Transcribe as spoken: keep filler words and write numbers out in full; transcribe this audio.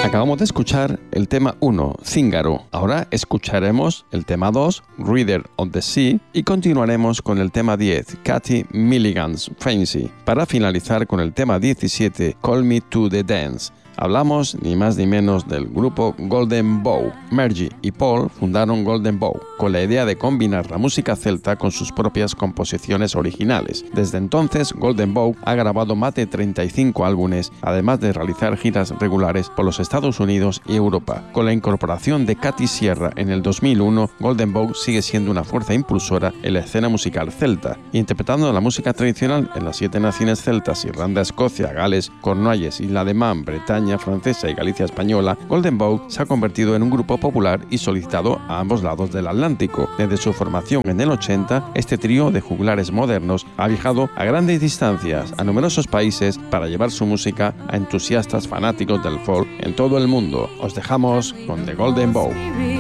Acabamos de escuchar el tema uno, Zíngaro. Ahora escucharemos el tema dos, Reader of the Sea, y continuaremos con el tema diez, Katy Milligan's Fancy, para finalizar con el tema diecisiete, Call Me to the Dance. Hablamos ni más ni menos del grupo Golden Bough. Margie y Paul fundaron Golden Bough con la idea de combinar la música celta con sus propias composiciones originales. Desde entonces, Golden Bough ha grabado más de treinta y cinco álbumes, además de realizar giras regulares por los Estados Unidos y Europa. Con la incorporación de Katy Sierra en el dos mil uno, Golden Bough sigue siendo una fuerza impulsora en la escena musical celta, interpretando la música tradicional en las siete naciones celtas: Irlanda, Escocia, Gales, Cornualles, Isla de Man, Bretaña francesa y Galicia española. Golden Bough se ha convertido en un grupo popular y solicitado a ambos lados del Atlántico. Desde su formación en el ochenta, este trío de juglares modernos ha viajado a grandes distancias a numerosos países para llevar su música a entusiastas fanáticos del folk en todo el mundo. Os dejamos con The Golden Bough.